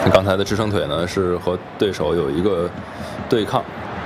刚才的支撑腿呢是和对手有一个对抗，